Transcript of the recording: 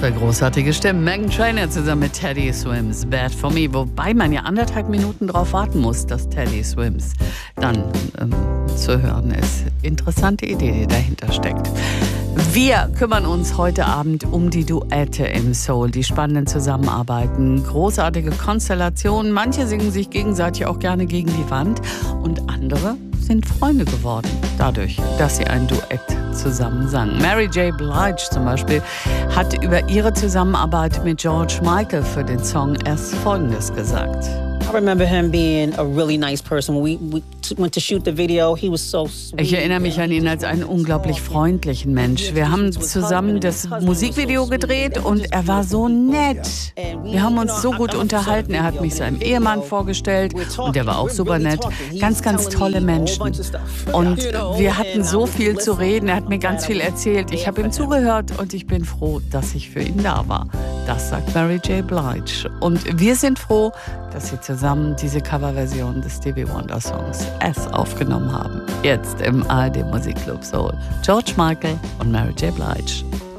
Zwei großartige Stimmen. Meghan Trainor zusammen mit Teddy Swims, Bad for Me. Wobei man ja 1,5 Minuten drauf warten muss, dass Teddy Swims dann zu hören ist. Interessante Idee, die dahinter steckt. Wir kümmern uns heute Abend um die Duette im Soul, die spannenden Zusammenarbeiten, großartige Konstellationen. Manche singen sich gegenseitig auch gerne gegen die Wand und andere sind Freunde geworden, dadurch, dass sie ein Duett zusammen sangen. Mary J. Blige zum Beispiel hat über ihre Zusammenarbeit mit George Michael für den Song erst Folgendes gesagt. I remember him being a really nice person. We went to shoot the video. He was so sweet. Ich erinnere mich an ihn als einen unglaublich freundlichen Mensch. Wir haben zusammen das Musikvideo gedreht und er war so nett. Wir haben uns so gut unterhalten. Er hat mich seinem Ehemann vorgestellt und der war auch super nett. Ganz, ganz tolle Menschen. Und wir hatten so viel zu reden. Er hat mir ganz viel erzählt. Ich habe ihm zugehört und ich bin froh, dass ich für ihn da war. Das sagt Mary J. Blige. Und wir sind froh, dass sie zusammen diese Coverversion des Stevie Wonder Songs S aufgenommen haben. Jetzt im ARD Musikclub Soul. George Michael und Mary J. Blige.